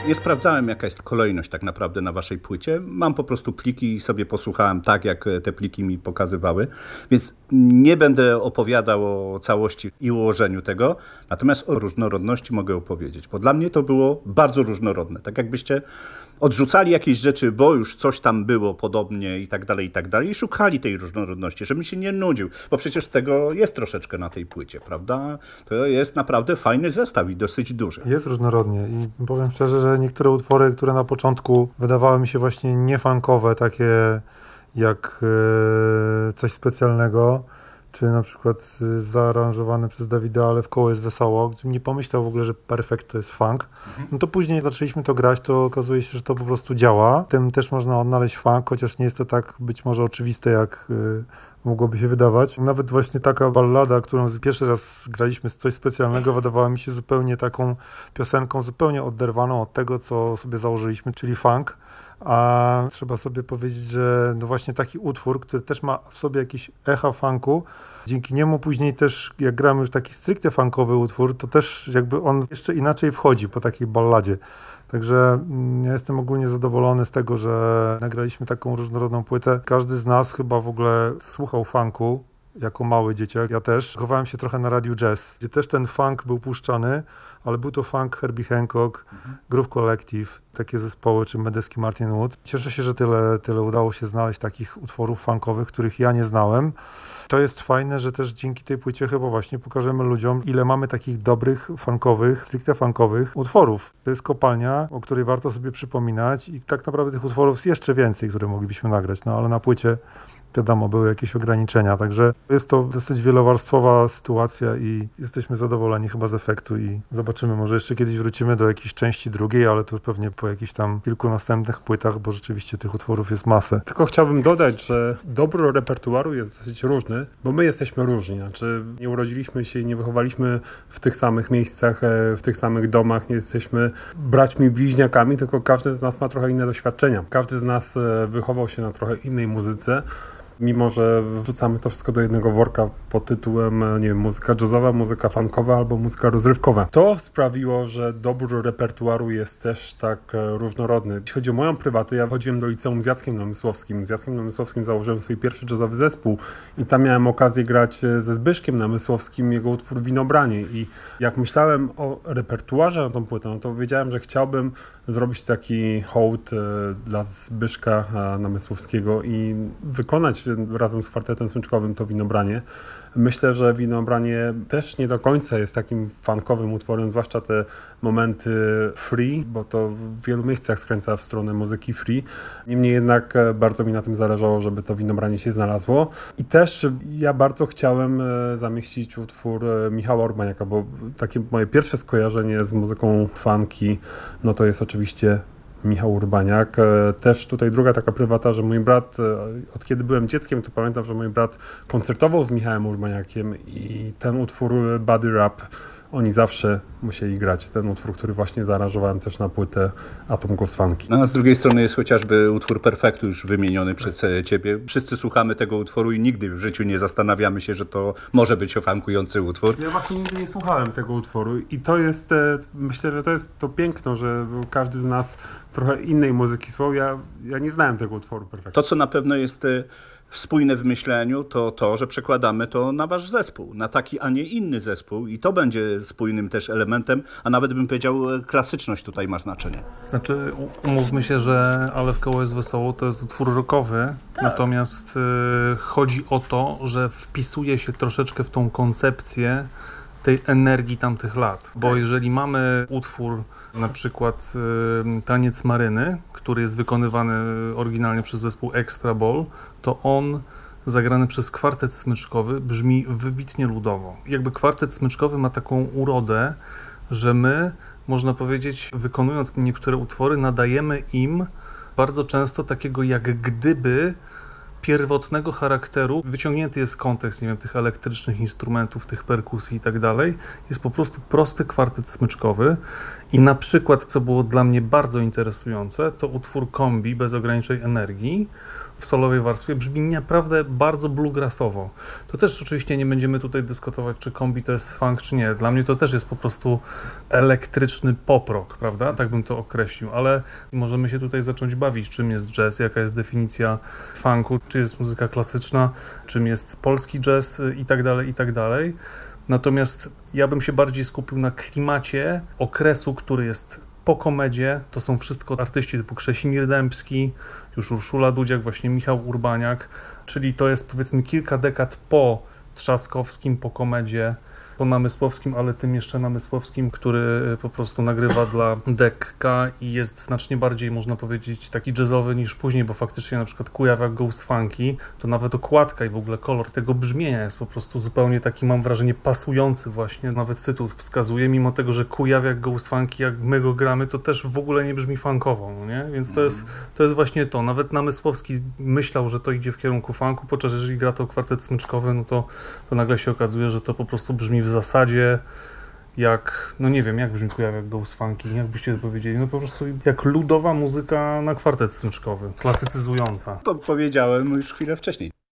Nie sprawdzałem, jaka jest kolejność tak naprawdę na waszej płycie. Mam po prostu pliki i sobie posłuchałem tak, jak te pliki mi pokazywały. Więc nie będę opowiadał o całości i ułożeniu tego. Natomiast o różnorodności mogę opowiedzieć. Bo dla mnie to było bardzo różnorodne. Tak jakbyście odrzucali jakieś rzeczy, bo już coś tam było podobnie i tak dalej, i szukali tej różnorodności, żebym się nie nudził, bo przecież tego jest troszeczkę na tej płycie, prawda? To jest naprawdę fajny zestaw i dosyć duży. Jest różnorodnie i powiem szczerze, że niektóre utwory, które na początku wydawały mi się właśnie niefunkowe, takie jak coś specjalnego, czy na przykład zaaranżowane przez Dawida, ale w koło jest wesoło, gdybym nie pomyślał w ogóle, że Perfect to jest funk, no to później zaczęliśmy to grać, to okazuje się, że to po prostu działa. Tym też można odnaleźć funk, chociaż nie jest to tak być może oczywiste, jak mogłoby się wydawać. Nawet właśnie taka ballada, którą pierwszy raz graliśmy, coś specjalnego, wydawała mi się zupełnie taką piosenką, zupełnie oderwaną od tego, co sobie założyliśmy, czyli funk. A trzeba sobie powiedzieć, że no właśnie taki utwór, który też ma w sobie jakieś echa funku, dzięki niemu później też, jak gramy już taki stricte funkowy utwór, to też jakby on jeszcze inaczej wchodzi po takiej balladzie. Także ja jestem ogólnie zadowolony z tego, że nagraliśmy taką różnorodną płytę. Każdy z nas chyba w ogóle słuchał funku jako mały dzieciak. Ja też. Chowałem się trochę na radiu Jazz, gdzie też ten funk był puszczany, ale był to funk Herbie Hancock, Groove Collective, takie zespoły, czy Medeski Martin Wood. Cieszę się, że tyle udało się znaleźć takich utworów funkowych, których ja nie znałem. To jest fajne, że też dzięki tej płycie chyba właśnie pokażemy ludziom, ile mamy takich dobrych, funkowych, stricte funkowych utworów. To jest kopalnia, o której warto sobie przypominać i tak naprawdę tych utworów jest jeszcze więcej, które moglibyśmy nagrać, no ale na płycie wiadomo, były jakieś ograniczenia, także jest to dosyć wielowarstwowa sytuacja i jesteśmy zadowoleni chyba z efektu i zobaczymy, może jeszcze kiedyś wrócimy do jakiejś części drugiej, ale to pewnie po jakichś tam kilku następnych płytach, bo rzeczywiście tych utworów jest masę. Tylko chciałbym dodać, że dobro repertuaru jest dosyć różny, bo my jesteśmy różni, znaczy nie urodziliśmy się i nie wychowaliśmy w tych samych miejscach, w tych samych domach, nie jesteśmy braćmi bliźniakami, tylko każdy z nas ma trochę inne doświadczenia. Każdy z nas wychował się na trochę innej muzyce, mimo że wrzucamy to wszystko do jednego worka pod tytułem, nie wiem, muzyka jazzowa, muzyka funkowa albo muzyka rozrywkowa. To sprawiło, że dobór repertuaru jest też tak różnorodny. Jeśli chodzi o moją prywatę, ja chodziłem do liceum z Jackiem Namysłowskim. Z Jackiem Namysłowskim założyłem swój pierwszy jazzowy zespół i tam miałem okazję grać ze Zbyszkiem Namysłowskim jego utwór Winobranie i jak myślałem o repertuarze na tą płytę, no to wiedziałem, że chciałbym zrobić taki hołd dla Zbyszka Namysłowskiego i wykonać razem z kwartetem smyczkowym to Winobranie. Myślę, że Winobranie też nie do końca jest takim funkowym utworem, zwłaszcza te momenty free, bo to w wielu miejscach skręca w stronę muzyki free. Niemniej jednak bardzo mi na tym zależało, żeby to Winobranie się znalazło. I też ja bardzo chciałem zamieścić utwór Michała Urbaniaka, bo takie moje pierwsze skojarzenie z muzyką funky, no to jest oczywiście Michał Urbaniak. Też tutaj druga taka prywata, że mój brat, od kiedy byłem dzieckiem, to pamiętam, że mój brat koncertował z Michałem Urbaniakiem i ten utwór Body Rap oni zawsze musieli grać. Ten utwór, który właśnie zaaranżowałem też na płytę Atomków z Funky. No, a z drugiej strony jest chociażby utwór Perfektu już wymieniony przez ciebie. Wszyscy słuchamy tego utworu i nigdy w życiu nie zastanawiamy się, że to może być funkujący utwór. Ja właśnie nigdy nie słuchałem tego utworu i to jest, myślę, że to jest to piękno, że każdy z nas trochę innej muzyki słuchał. Ja nie znałem tego utworu Perfektu. To, co na pewno jest spójne w myśleniu, to, że przekładamy to na wasz zespół, na taki, a nie inny zespół i to będzie spójnym też elementem, a nawet bym powiedział, klasyczność tutaj ma znaczenie. Znaczy, umówmy się, że Ale w koło jest wesoło to jest utwór rockowy, natomiast chodzi o to, że wpisuje się troszeczkę w tą koncepcję tej energii tamtych lat, bo jeżeli mamy utwór na przykład Taniec Maryny, który jest wykonywany oryginalnie przez zespół Extra Ball, to on zagrany przez kwartet smyczkowy brzmi wybitnie ludowo. Jakby kwartet smyczkowy ma taką urodę, że my, można powiedzieć, wykonując niektóre utwory, nadajemy im bardzo często takiego jak gdyby pierwotnego charakteru, wyciągnięty jest kontekst, nie wiem, tych elektrycznych instrumentów, tych perkusji i tak dalej, jest po prostu prosty kwartet smyczkowy i na przykład, co było dla mnie bardzo interesujące, to utwór Kombi bez ograniczej energii, w w solowej warstwie brzmi naprawdę bardzo bluegrassowo. To też oczywiście nie będziemy tutaj dyskutować, czy kombi to jest funk, czy nie. Dla mnie to też jest po prostu elektryczny pop-rock, prawda? Tak bym to określił, ale możemy się tutaj zacząć bawić, czym jest jazz, jaka jest definicja funku, czy jest muzyka klasyczna, czym jest polski jazz i tak dalej, i tak dalej. Natomiast ja bym się bardziej skupił na klimacie okresu, który jest po komedzie. To są wszystko artyści typu Krzesimir Dębski, już Urszula Dudziak, właśnie Michał Urbaniak, czyli to jest powiedzmy kilka dekad po Trzaskowskim, po komedzie, po Namysłowskim, ale tym jeszcze Namysłowskim, który po prostu nagrywa dla Dekka i jest znacznie bardziej, można powiedzieć, taki jazzowy niż później, bo faktycznie na przykład Kujawiak Goes Funky, to nawet okładka i w ogóle kolor tego brzmienia jest po prostu zupełnie taki, mam wrażenie, pasujący właśnie, nawet tytuł wskazuje, mimo tego, że Kujawiak Goes Funky, jak my go gramy, to też w ogóle nie brzmi funkowo, no nie? Więc to jest właśnie to. Nawet Namysłowski myślał, że to idzie w kierunku funku, podczas jeżeli gra to kwartet smyczkowy, no to nagle się okazuje, że to po prostu brzmi w zasadzie jak, no nie wiem, jak brzmi Kujawiak Goes Funky, jak byście powiedzieli, no po prostu jak ludowa muzyka na kwartet smyczkowy, klasycyzująca. To powiedziałem już chwilę wcześniej.